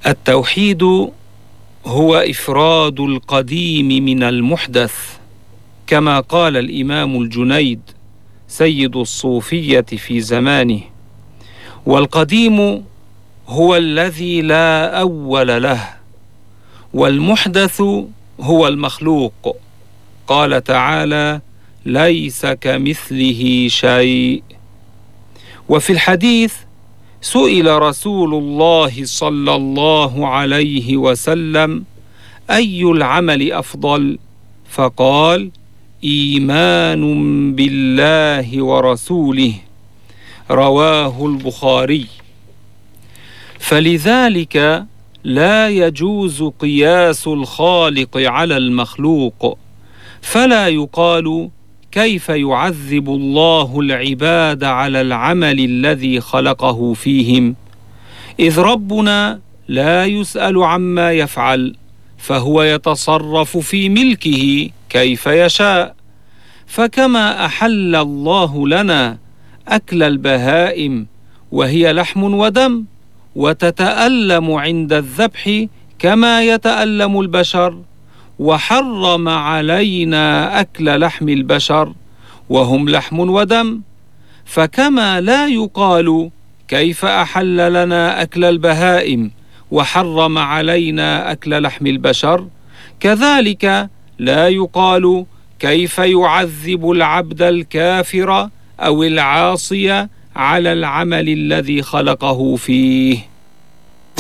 التوحيد هو إفراد القديم من المحدث، كما قال الإمام الجنيد سيد الصوفية في زمانه: والقديم هو الذي لا أول له، والمحدث هو المخلوق. قال تعالى: ليس كمثله شيء. وفي الحديث سئل رسول الله صلى الله عليه وسلم: أي العمل أفضل؟ فقال: إيمان بالله ورسوله. رواه البخاري. فلذلك لا يجوز قياس الخالق على المخلوق، فلا يقال: كيف يعذب الله العباد على العمل الذي خلقه فيهم؟ إذ ربنا لا يسأل عما يفعل، فهو يتصرف في ملكه كيف يشاء. فكما أحل الله لنا أكل البهائم وهي لحم ودم، وتتألم عند الذبح كما يتألم البشر، وحرم علينا أكل لحم البشر وهم لحم ودم، فكما لا يقال: كيف أحل لنا أكل البهائم وحرم علينا أكل لحم البشر، كذلك لا يقال: كيف يعذب العبد الكافر أو العاصي على العمل الذي خلقه فيه.